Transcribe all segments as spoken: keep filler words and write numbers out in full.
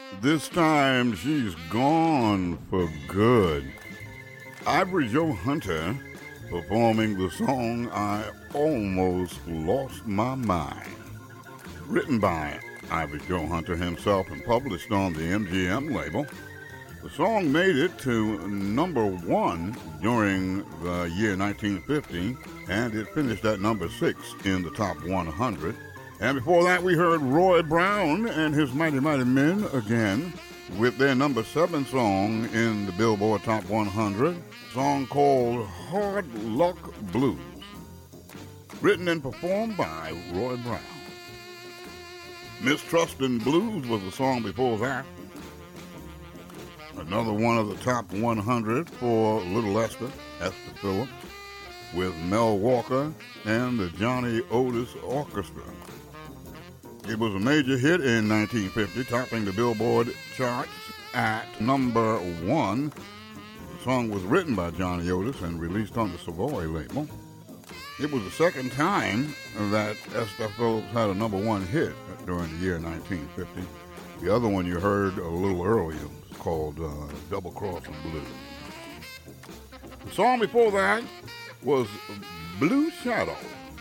This time she's gone for good. Ivory Joe Hunter performing the song I Almost Lost My Mind. Written by Ivory Joe Hunter himself and published on the M G M label. The song made it to number one during the year nineteen fifty, and it finished at number six in the top one hundred. And before that, we heard Roy Brown and his Mighty Mighty Men again with their number seven song in the Billboard Top one hundred, a song called Hard Luck Blues, written and performed by Roy Brown. Mistrustin' Blues was the song before that. Another one of the top one hundred for Little Esther, Esther Phillips, with Mel Walker and the Johnny Otis Orchestra. It was a major hit in nineteen fifty, topping the Billboard charts at number one. The song was written by Johnny Otis and released on the Savoy label. It was the second time that Esther Phillips had a number one hit during the year nineteen fifty. The other one you heard a little earlier was called uh, Double Crossing Blues. The song before that was Blue Shadow,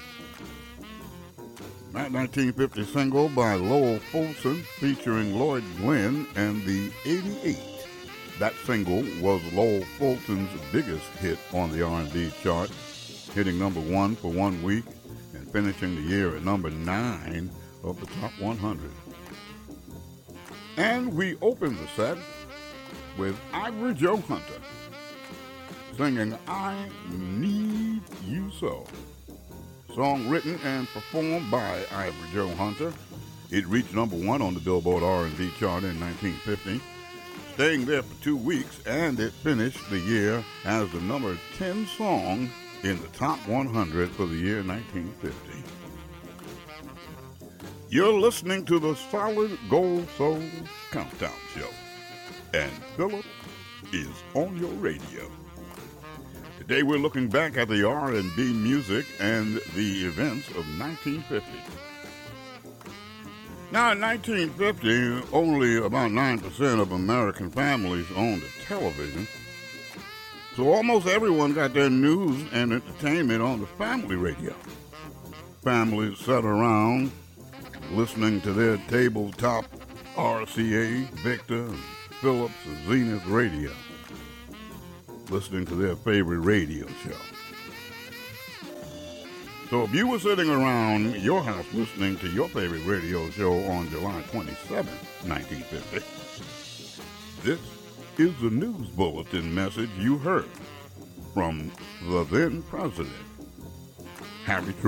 that nineteen fifty single by Lowell Fulson featuring Lloyd Glenn and the eighty-eight. That single was Lowell Fulson's biggest hit on the R and B chart, hitting number one for one week and finishing the year at number nine of the top one hundred. And we opened the set with Ivory Joe Hunter singing I Need You So. Song written and performed by Ivory Joe Hunter. It reached number one on the Billboard R and B chart in nineteen fifty, staying there for two weeks, and it finished the year as the number ten song in the top one hundred for the year nineteen fifty. You're listening to the Solid Gold Soul Countdown Show, and Philip is on your radio. Today we're looking back at the R and B music and the events of nineteen fifty. Now, in nineteen fifty, only about nine percent of American families owned a television, so almost everyone got their news and entertainment on the family radio. Families sat around listening to their tabletop R C A, Victor, and Philips, and Zenith radio, listening to their favorite radio show. So if you were sitting around your house listening to your favorite radio show on July twenty-seventh, nineteen fifty, this is the news bulletin message you heard from the then president, Harry Truman.